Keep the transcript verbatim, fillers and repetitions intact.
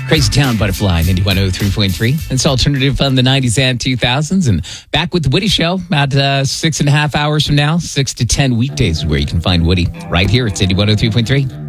Crazy Town Butterfly, ninety-one oh three point three. It's alternative on the nineties and two thousands. And back with the Woody Show about uh, six and a half hours from now, six to ten weekdays, where you can find Woody right here at ninety-one oh three point three.